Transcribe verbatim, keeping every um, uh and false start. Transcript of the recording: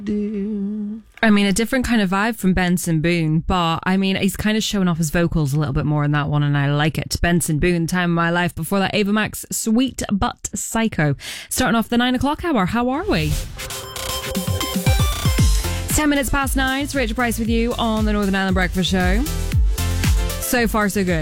I mean, a different kind of vibe from Benson Boone, but I mean, he's kind of showing off his vocals a little bit more in that one, and I like it. Benson Boone, Time of My Life. Before that, Ava Max, Sweet But Psycho. Starting off the nine o'clock hour. How are we? It's ten minutes past nine. It's Rachel Price with you on the Northern Ireland Breakfast Show. So far, so good.